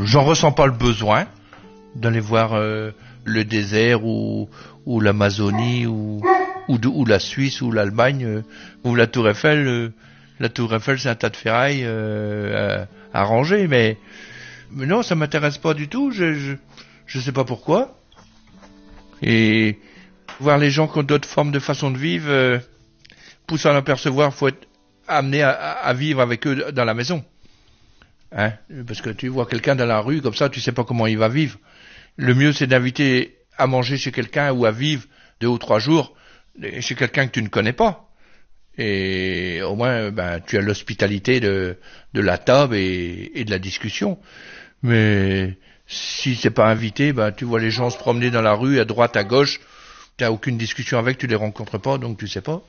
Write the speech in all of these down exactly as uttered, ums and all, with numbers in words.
j'en ressens pas le besoin d'aller voir euh, le désert ou, ou l'Amazonie ou, ou, ou la Suisse ou l'Allemagne euh, ou la Tour Eiffel. Euh, la Tour Eiffel, c'est un tas de ferraille euh, à, à ranger, mais, mais non, ça m'intéresse pas du tout. Je, je, je sais pas pourquoi. Et voir les gens qui ont d'autres formes de façon de vivre, euh, pour s'en apercevoir, faut être amené à, à vivre avec eux dans la maison. Hein, parce que tu vois quelqu'un dans la rue comme ça, tu sais pas comment il va vivre. Le mieux, c'est d'inviter à manger chez quelqu'un ou à vivre deux ou trois jours chez quelqu'un que tu ne connais pas. Et au moins, ben, tu as l'hospitalité de, de la table et, et de la discussion. Mais si c'est pas invité, ben, tu vois les gens se promener dans la rue, à droite, à gauche, tu n'as aucune discussion avec, tu les rencontres pas, donc tu sais pas.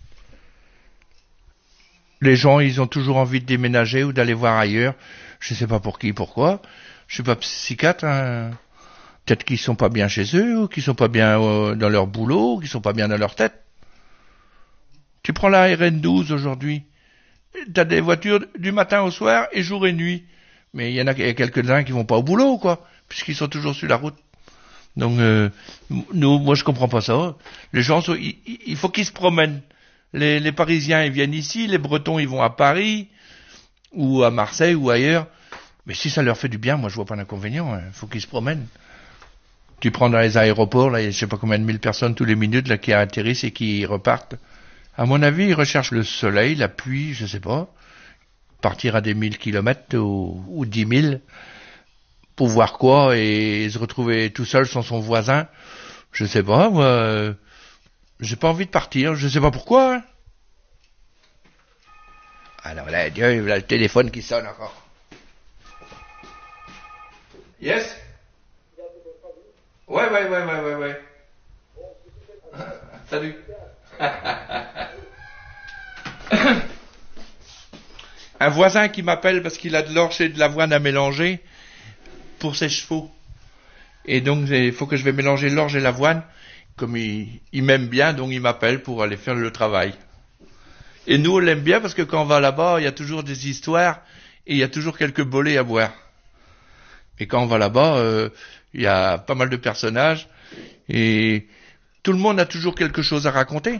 Les gens, ils ont toujours envie de déménager ou d'aller voir ailleurs. Je sais pas pour qui, pourquoi. Je suis pas psychiatre, hein. Peut-être qu'ils sont pas bien chez eux, ou qu'ils sont pas bien euh, dans leur boulot, ou qu'ils sont pas bien dans leur tête. Tu prends la R N douze aujourd'hui. T'as des voitures du matin au soir et jour et nuit. Mais il y en a quelques-uns qui vont pas au boulot, quoi, puisqu'ils sont toujours sur la route. Donc, euh, nous, moi, je comprends pas ça. Les gens, sont, il, il faut qu'ils se promènent. Les, les Parisiens, ils viennent ici, les Bretons, ils vont à Paris, ou à Marseille, ou ailleurs. Mais si ça leur fait du bien, moi, je vois pas d'inconvénient. Il hein. faut qu'ils se promènent. Tu prends dans les aéroports, là, il y a je sais pas combien de mille personnes tous les minutes, là, qui atterrissent et qui repartent. À mon avis, ils recherchent le soleil, la pluie, je sais pas. Partir à des mille kilomètres ou, ou dix mille. Pour voir quoi et se retrouver tout seul sans son voisin. Je sais pas, moi, euh, j'ai pas envie de partir, je sais pas pourquoi. Hein. Alors là, Dieu, là, le téléphone qui sonne encore. Yes? Ouais, ouais, ouais, ouais, ouais, ouais. Salut. Un voisin qui m'appelle parce qu'il a de l'orge et de l'avoine à mélanger pour ses chevaux. Et donc, il faut que je vais mélanger l'orge et l'avoine. Comme il, il m'aime bien, donc il m'appelle pour aller faire le travail. Et nous, on l'aime bien parce que quand on va là-bas, il y a toujours des histoires et il y a toujours quelques bolets à boire. Et quand on va là-bas, euh, il y a pas mal de personnages et tout le monde a toujours quelque chose à raconter.